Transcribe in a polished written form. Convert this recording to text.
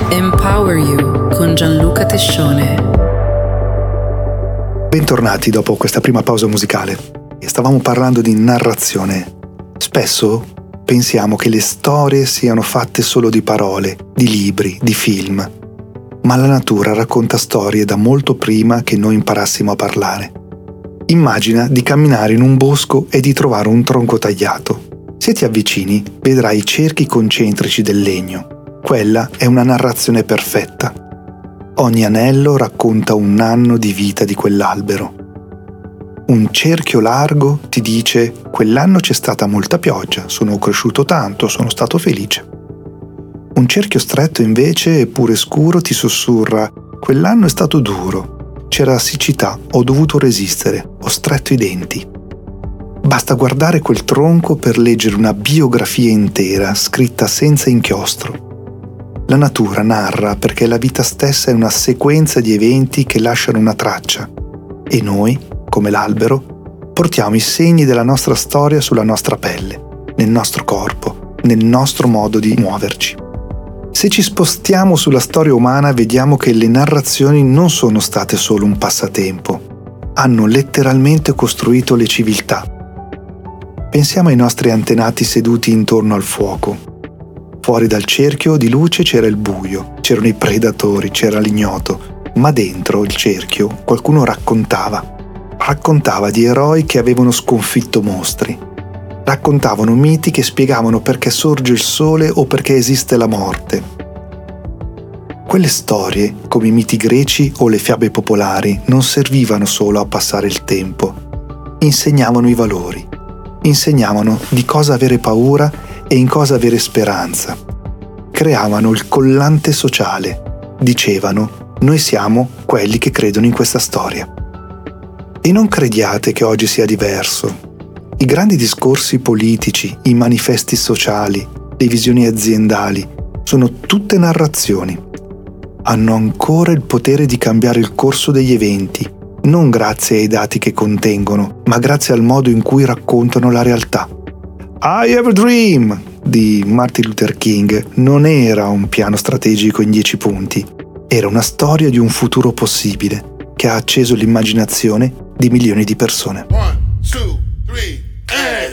Empower You con Gianluca Tescione. Bentornati dopo questa prima pausa musicale. Stavamo parlando di narrazione. Spesso pensiamo che le storie siano fatte solo di parole, di libri, di film. Ma la natura racconta storie da molto prima che noi imparassimo a parlare. Immagina di camminare in un bosco e di trovare un tronco tagliato. Se ti avvicini, vedrai i cerchi concentrici del legno. Quella è una narrazione perfetta. Ogni anello racconta un anno di vita di quell'albero. Un cerchio largo ti dice: quell'anno c'è stata molta pioggia, sono cresciuto tanto, sono stato felice. Un cerchio stretto invece, eppure scuro, ti sussurra: quell'anno è stato duro, c'era siccità, ho dovuto resistere, ho stretto i denti. Basta guardare quel tronco per leggere una biografia intera, scritta senza inchiostro. La natura narra perché la vita stessa è una sequenza di eventi che lasciano una traccia, e noi, come l'albero, portiamo i segni della nostra storia sulla nostra pelle, nel nostro corpo, nel nostro modo di muoverci. Se ci spostiamo sulla storia umana, vediamo che le narrazioni non sono state solo un passatempo, hanno letteralmente costruito le civiltà. Pensiamo ai nostri antenati seduti intorno al fuoco. Fuori dal cerchio di luce c'era il buio, c'erano i predatori, c'era l'ignoto, ma dentro il cerchio qualcuno raccontava di eroi che avevano sconfitto mostri, raccontavano miti che spiegavano perché sorge il sole o perché esiste la morte. Quelle storie, come i miti greci o le fiabe popolari, non servivano solo a passare il tempo, insegnavano i valori, insegnavano di cosa avere paura e in cosa avere speranza. Creavano il collante sociale. Dicevano: noi siamo quelli che credono in questa storia. E non crediate che oggi sia diverso. I grandi discorsi politici, i manifesti sociali, le visioni aziendali sono tutte narrazioni. Hanno ancora il potere di cambiare il corso degli eventi, non grazie ai dati che contengono, ma grazie al modo in cui raccontano la realtà. I Have a Dream di Martin Luther King non era un piano strategico in 10 punti, era una storia di un futuro possibile che ha acceso l'immaginazione di milioni di persone. 1, 2, 3,